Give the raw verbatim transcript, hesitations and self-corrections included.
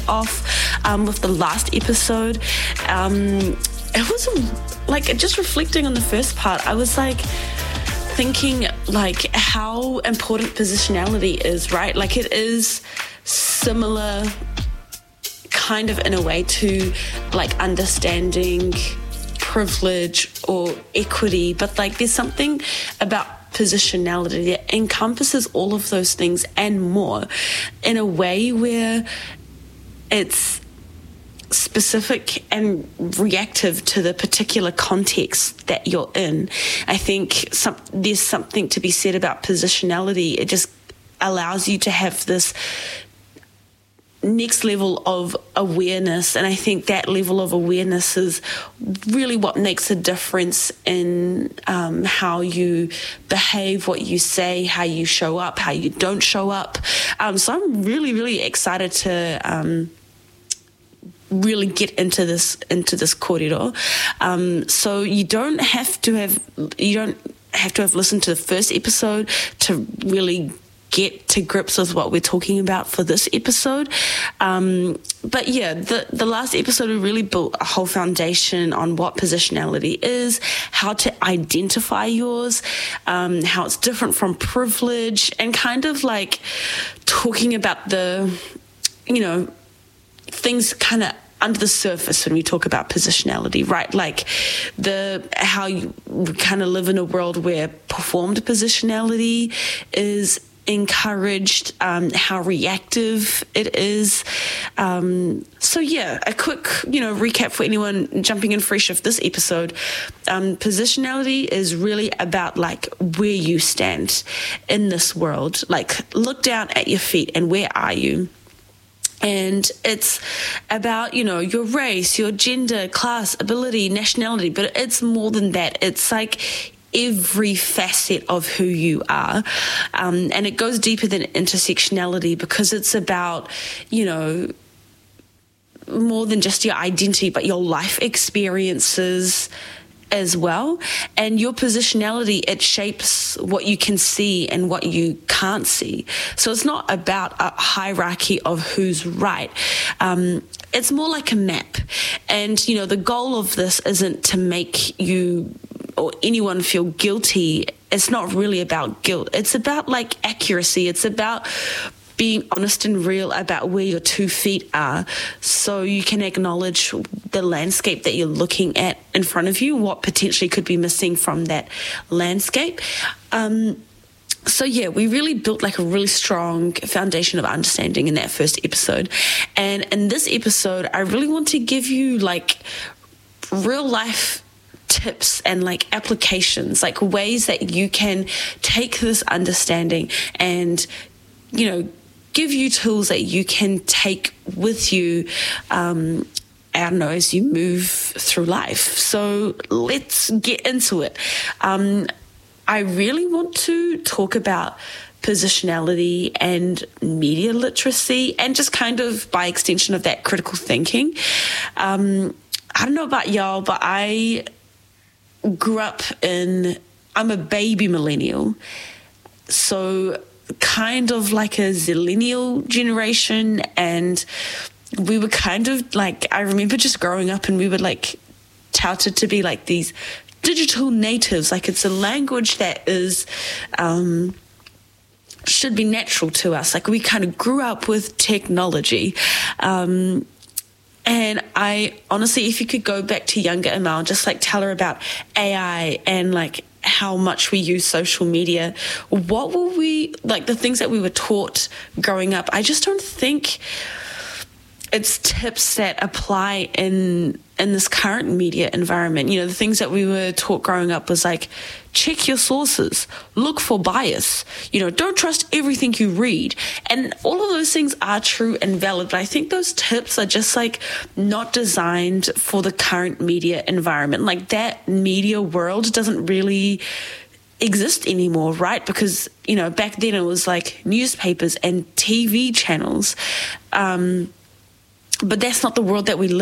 off um, with the last episode. Um, it was like, just reflecting on the first part, I was like thinking like how important positionality is, right? Like it is similar kind of in a way to like understanding privilege or equity, but like there's something about positionality that encompasses all of those things and more in a way where it's specific and reactive to the particular context that you're in. I think some, there's something to be said about positionality. It just allows you to have this next level of awareness, and I think that level of awareness is really what makes a difference in um, how you behave, what you say, how you show up, how you don't show up. Um, so I'm really, really excited to um, really get into this into this corridor. Um, so you don't have to have you don't have to have listened to the first episode to really get to grips with what we're talking about for this episode. Um, but yeah, the, the last episode, we really built a whole foundation on what positionality is, how to identify yours, um, how it's different from privilege, and kind of like talking about the, you know, things kind of under the surface when we talk about positionality, right? Like the how you kind of live in a world where performed positionality is encouraged, um, how reactive it is. Um, so yeah, a quick, you know, recap for anyone jumping in fresh of this episode. Um, positionality is really about like where you stand in this world. Like look down at your feet and where are you? And it's about, you know, your race, your gender, class, ability, nationality, but it's more than that. It's like every facet of who you are. Um, and it goes deeper than intersectionality because it's about, you know, more than just your identity, but your life experiences as well. And your positionality, it shapes what you can see and what you can't see. So it's not about a hierarchy of who's right. Um, it's more like a map. And, you know, the goal of this isn't to make you or anyone feel guilty. It's not really about guilt. It's about like accuracy. It's about being honest and real about where your two feet are so you can acknowledge the landscape that you're looking at in front of you, what potentially could be missing from that landscape. Um, So yeah, we really built like a really strong foundation of understanding in that first episode. And in this episode, I really want to give you like real life tips and like applications, like ways that you can take this understanding and, you know, give you tools that you can take with you, um, I don't know, as you move through life. So let's get into it. Um, I really want to talk about positionality and media literacy and just kind of by extension of that critical thinking. Um, I don't know about y'all, but I grew up in, I'm a baby millennial, so kind of like a zillennial generation, and we were kind of like, I remember just growing up and we were like touted to be like these digital natives, like it's a language that is um should be natural to us, like we kind of grew up with technology. um And I honestly, if you could go back to younger Amal, just like tell her about A I and like how much we use social media, what were we, like the things that we were taught growing up, I just don't think it's tips that apply in in this current media environment. You know, the things that we were taught growing up was like, check your sources, look for bias, you know, don't trust everything you read. And all of those things are true and valid, but I think those tips are just like not designed for the current media environment. Like that media world doesn't really exist anymore, right? Because, you know, back then it was like newspapers and T V channels. Um, but that's not the world that we live